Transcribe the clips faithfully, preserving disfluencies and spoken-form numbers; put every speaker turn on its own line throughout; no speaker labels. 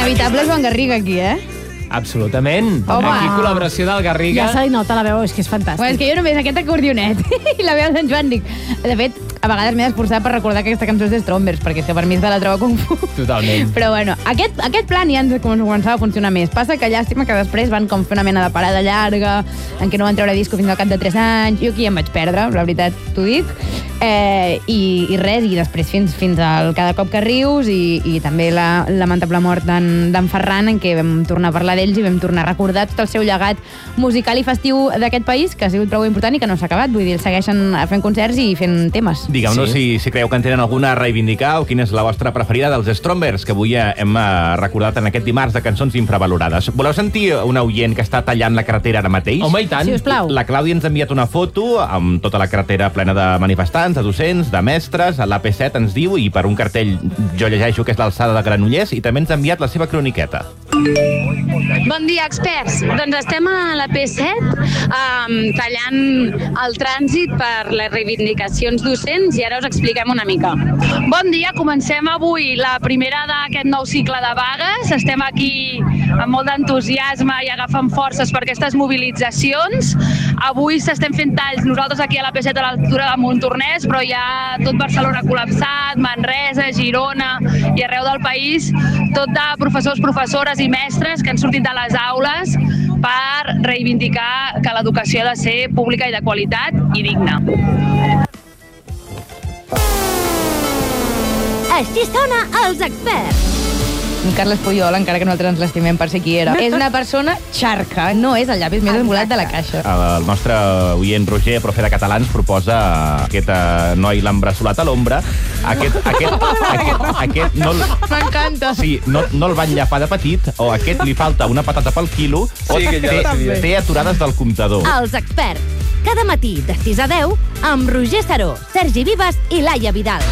L'inevitable és Joan Garriga, aquí, eh?
Absolutament.
Home.
Aquí col·laboració del Garriga.
Ja se li nota la veu, és que és fantàstic.
Bueno, és que jo només aquest acordionet i la veu d'en Joan dic... De fet, a vegades m'he d'esforçar per recordar que aquesta cançó és de Strombers, perquè és que per mi és de la troba Kung Fu.
Totalment.
Però bueno, aquest, aquest plan ja ens començava a funcionar més. Passa que llàstima que després van com fer una mena de parada llarga, en què no van treure disco fins al cap de tres anys. Jo aquí em vaig perdre, la veritat, t'ho dic. Eh, i, I res, i després fins, fins al Cada cop que rius i, i també la lamentable mort d'en Ferran, en què vam tornar a parlar d'ells i vam tornar a recordar tot el seu llegat musical i festiu d'aquest país, que ha sigut prou important i que no s'ha acabat. Vull dir, segueixen fent concerts i fent temes.
Digueu-nos sí. si, si creieu que en tenen alguna a reivindicar o quina és la vostra preferida dels Strombers, que avui hem recordat en aquest dimarts de cançons infravalorades. Voleu sentir una oient que està tallant la carretera ara mateix?
Home, i tant.
Si us plau.
La Clàudia ens ha enviat una foto amb tota la carretera plena de manifestants, de docents, de mestres. A l'A P set ens diu, i per un cartell jo llegeixo que és l'alçada de Granollers, i també ens ha enviat la seva croniqueta.
Bon dia, experts. Doncs estem a la P set um, tallant el trànsit per les reivindicacions docents i ara us expliquem una mica. Bon dia, comencem avui la primera d'aquest nou cicle de vagues. Estem aquí amb molt d'entusiasme i agafant forces per aquestes mobilitzacions. Avui s'estem fent talls, nosaltres aquí a la P set a l'altura de Montornès, però ja tot Barcelona col·lapsat, Manresa, Girona i arreu del país, tot de professors, professores i mestres que han sortit de les aules per reivindicar que l'educació ha de ser pública i de qualitat i digna.
Així sona Els Experts.
Carles Puyol, encara que nosaltres ens l'estimem per ser qui era, és una persona xarca, no és el llapis més esmolat de la caixa.
El nostre oient Roger, profe de català, ens proposa aquest uh, noi l'embressolat a l'ombra. Aquest, aquest, aquest, aquest no,
M'encanta.
sí, no, no el van llapar de petit, o a aquest li falta una patata pel quilo, o
Sí, que ja
té, té aturades del comptador.
Els Experts. Cada matí de sis a deu amb Roger Saró, Sergi Vives i Laia Vidal.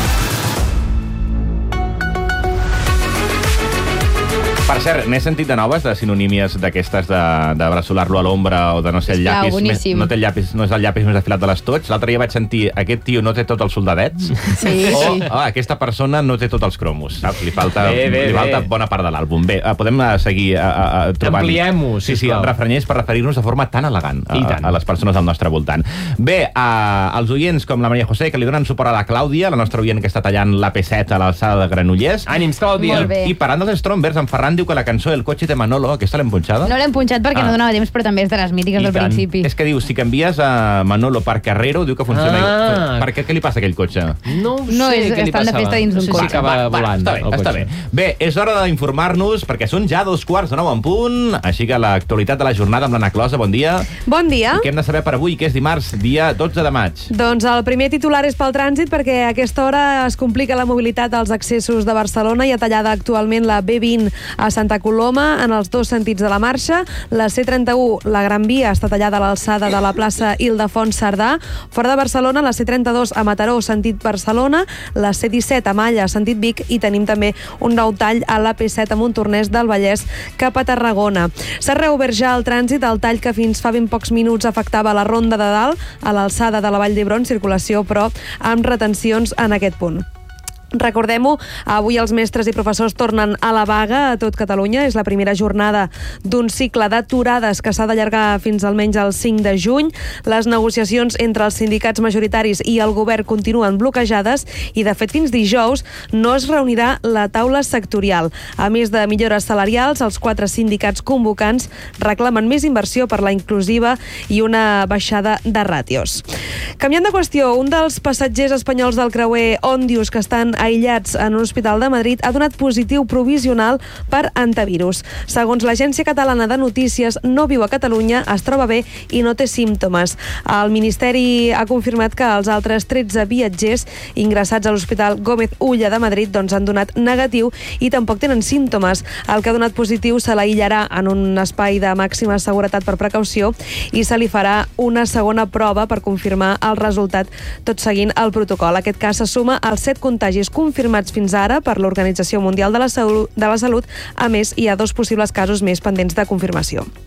Per cert, n'he sentit de noves, de sinonímies d'aquestes de, de bressolar-lo a l'ombra o de no ser el
Esclar,
llapis, més,
boníssim.
no, té el llapis, no és el llapis més afilat de les tots. L'altre dia vaig sentir, aquest tio no té tots els soldadets,
Sí,
o
sí.
oh, aquesta persona no té tots els cromos. Saps? Li falta,
Bé, bé,
li falta
bé.
bona part de l'àlbum. Bé, podem uh, seguir uh, uh, trobant...
Ampliem-ho,
Sí, sí,
sisplau.
refrenyers per referir-nos de forma tan elegant a,
I tant.
a les persones al nostre voltant. Bé, uh, els oients com la Maria José, que li donen suport a la Clàudia, la nostra oient que està tallant l'A P set a l'alçada de Granollers.
Ànims, Clàudia.
Molt bé.
I parlant dels Strombers, en Ferran diu que la cançó El cotxe de Manolo, aquesta l'hem punxada?
No l'hem punxat perquè
Ah.
no donava temps, però també és de les mítiques
I
del
tant.
principi.
És que diu, si canvies a Manolo per Carrero, diu que funciona.
Ah.
Per què? Què li passa a aquell cotxe?
No ho
No,
sé
és
què
que
li
estan de
passava.
festa dins d'un
no sé si
cotxe.
acaba
Va, va,
volant
està bé,
el
està
cotxe.
bé. Bé, és hora d'informar-nos, perquè són ja dos quarts de nou en punt, així que l'actualitat de la jornada amb l'Anna Closa, bon dia.
Bon dia.
I què hem de saber per avui, que és dimarts, dia dotze de maig?
Doncs el primer titular és pel trànsit, perquè a aquesta hora es complica la mobilitat als accessos de Barcelona i ha tallada actualment la B vint a Santa Coloma en els dos sentits de la marxa. La C trenta-u, la Gran Via, està tallada a l'alçada de la plaça Ildefons Cerdà. Fora de Barcelona, la C trenta-dos a Mataró, sentit Barcelona, la C disset a Malla, sentit Vic, i tenim també un nou tall a l'A P set a Montornès del Vallès cap a Tarragona. S'ha reobert ja el trànsit, el tall que fins fa ben pocs minuts afectava la Ronda de Dalt, a l'alçada de la Vall d'Hebron, circulació, però amb retencions en aquest punt. Recordem-ho, avui els mestres i professors tornen a la vaga a tot Catalunya. És la primera jornada d'un cicle d'aturades que s'ha d'allargar fins almenys el cinc de juny. Les negociacions entre els sindicats majoritaris i el govern continuen bloquejades i, de fet, fins dijous no es reunirà la taula sectorial. A més de millores salarials, els quatre sindicats convocants reclamen més inversió per la inclusiva i una baixada de ràtios. Canviant de qüestió, un dels passatgers espanyols del creuer Òndius que estan aïllats en un hospital de Madrid ha donat positiu provisional per antivirus. Segons l'Agència Catalana de Notícies, no viu a Catalunya, es troba bé i no té símptomes. El Ministeri ha confirmat que els altres tretze viatgers ingressats a l'Hospital Gómez Ulla de Madrid doncs, han donat negatiu i tampoc tenen símptomes. El que ha donat positiu se l'aïllarà en un espai de màxima seguretat per precaució i se li farà una segona prova per confirmar el resultat, tot seguint el protocol. Aquest cas se suma als set contagis confirmats fins ara per l'Organització Mundial de la Salut. De la Salut. A més, hi ha dos possibles casos més pendents de confirmació.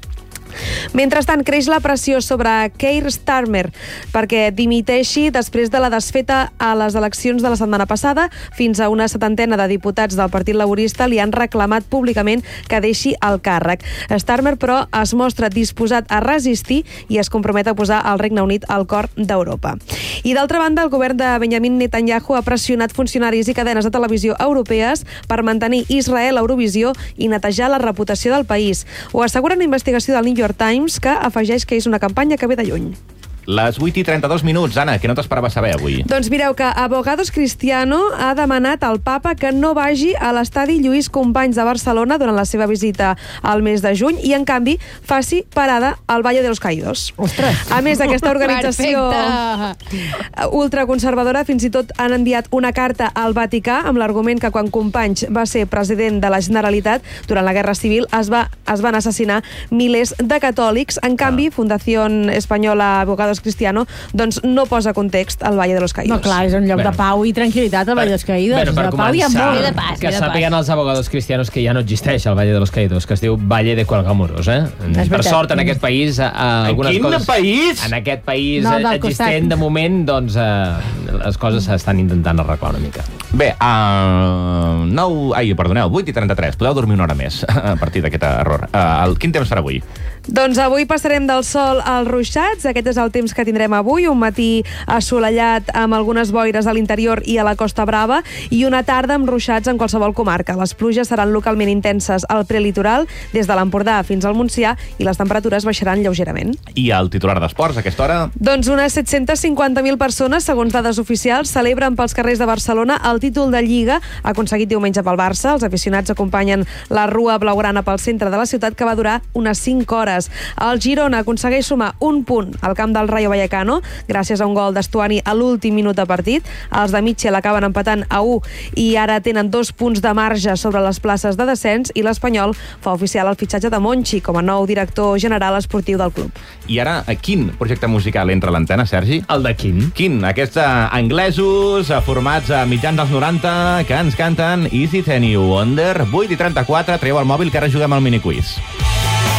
Mentrestant, creix la pressió sobre Keir Starmer perquè dimiteixi després de la desfeta a les eleccions de la setmana passada. Fins a una setantena de diputats del Partit Laborista li han reclamat públicament que deixi el càrrec. Starmer, però, es mostra disposat a resistir i es compromet a posar el Regne Unit al cor d'Europa. I d'altra banda, el govern de Benjamin Netanyahu ha pressionat funcionaris i cadenes de televisió europees per mantenir Israel a Eurovisió i netejar la reputació del país. Ho assegura una investigació del New York Times que afegeix que és una campanya que ve de lluny.
Les vuit i trenta-dos minuts, Anna, que no t'esperava saber avui.
Doncs mireu que Abogados Cristiano ha demanat al papa que no vagi a l'estadi Lluís Companys de Barcelona durant la seva visita al mes de juny i, en canvi, faci parada al Valle de los Caídos.
Ostres!
A més, aquesta organització
Perfecte.
ultraconservadora fins i tot han enviat una carta al Vaticà amb l'argument que quan Companys va ser president de la Generalitat durant la Guerra Civil es, va, es van assassinar milers de catòlics. En canvi, ah. Fundació Espanyola Abogados Cristiano, doncs no posa context al Valle de los Caídos.
No, clar, és un lloc
Bueno.
de pau i tranquil·litat, el Valle de los Caídos.
Bueno, per
de pau i
començar,
amor.
de paz,
que
de
sàpiguen
paz.
els abogados cristianos que ja no existeix el Valle de los Caídos, que es diu Valle de Cuelgamoros, eh? Per
veritat.
sort, en aquest país, eh, algunes
quin
coses...
país?
En aquest país
No,
eh,
del
existent,
costat.
de moment, doncs, eh, les coses s'estan intentant arreglar una mica.
Bé, uh, nou... Ai, perdoneu, vuit i trenta-tres. Podeu dormir una hora més a partir d'aquest error. Uh, el, quin temps farà avui?
Doncs avui passarem del sol als ruixats. Aquest és el temps que tindrem avui. Un matí assolellat amb algunes boires a l'interior i a la Costa Brava i una tarda amb ruixats en qualsevol comarca. Les pluges seran localment intenses al prelitoral, des de l'Empordà fins al Montsià, i les temperatures baixaran lleugerament.
I el titular d'esports a aquesta hora?
Doncs unes set-cents cinquanta mil persones, segons dades oficials, celebren pels carrers de Barcelona el títol de Lliga aconseguit diumenge pel Barça. Els aficionats acompanyen la rua blaugrana pel centre de la ciutat, que va durar unes cinc hores. El Girona aconsegueix sumar un punt al camp del Rayo Vallecano gràcies a un gol d'Estuani a l'últim minut de partit. Els de Mitchell acaben empatant a u i ara tenen dos punts de marge sobre les places de descens, i l'Espanyol fa oficial el fitxatge de Monchi com a nou director general esportiu del club.
I ara, a quin projecte musical entra a l'antena, Sergi?
El de quin?
Quin? Aquests uh, anglesos uh, formats a mitjans dels noranta que ens canten Is It Any Wonder? vuit i trenta-quatre, traieu el mòbil que ara juguem al miniquiz.